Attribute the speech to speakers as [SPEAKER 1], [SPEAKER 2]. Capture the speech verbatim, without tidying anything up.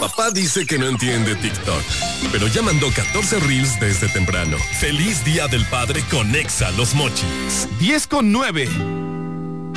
[SPEAKER 1] Papá dice que no entiende TikTok, pero ya mandó catorce reels desde temprano. Feliz Día del Padre con Exa Los Mochis.
[SPEAKER 2] diez con nueve.